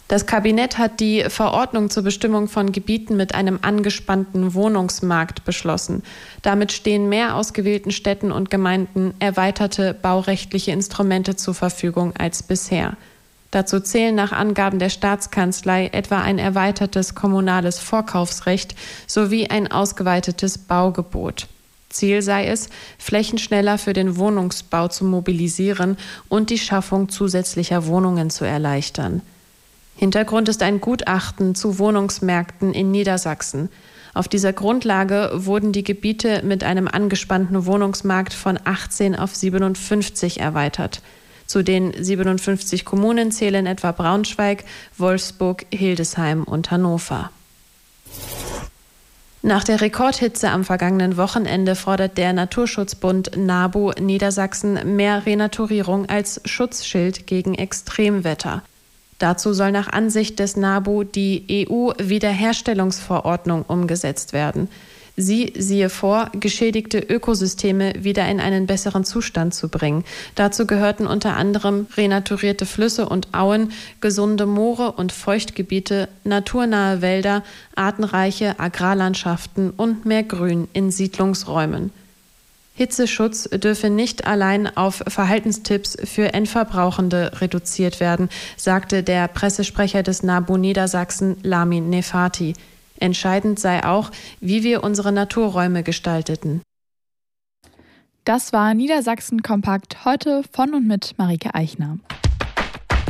Das Kabinett hat die Verordnung zur Bestimmung von Gebieten mit einem angespannten Wohnungsmarkt beschlossen. Damit stehen mehr ausgewählten Städten und Gemeinden erweiterte baurechtliche Instrumente zur Verfügung als bisher. Dazu zählen nach Angaben der Staatskanzlei etwa ein erweitertes kommunales Vorkaufsrecht sowie ein ausgeweitetes Baugebot. Ziel sei es, Flächen schneller für den Wohnungsbau zu mobilisieren und die Schaffung zusätzlicher Wohnungen zu erleichtern. Hintergrund ist ein Gutachten zu Wohnungsmärkten in Niedersachsen. Auf dieser Grundlage wurden die Gebiete mit einem angespannten Wohnungsmarkt von 18 auf 57 erweitert. Zu den 57 Kommunen zählen etwa Braunschweig, Wolfsburg, Hildesheim und Hannover. Nach der Rekordhitze am vergangenen Wochenende fordert der Naturschutzbund NABU Niedersachsen mehr Renaturierung als Schutzschild gegen Extremwetter. Dazu soll nach Ansicht des NABU die EU-Wiederherstellungsverordnung umgesetzt werden. Sie siehe vor, geschädigte Ökosysteme wieder in einen besseren Zustand zu bringen. Dazu gehörten unter anderem renaturierte Flüsse und Auen, gesunde Moore und Feuchtgebiete, naturnahe Wälder, artenreiche Agrarlandschaften und mehr Grün in Siedlungsräumen. Hitzeschutz dürfe nicht allein auf Verhaltenstipps für Endverbrauchende reduziert werden, sagte der Pressesprecher des NABU Niedersachsen, Lamin Nefati. Entscheidend sei auch, wie wir unsere Naturräume gestalteten. Das war Niedersachsen Kompakt heute von und mit Marike Eichner.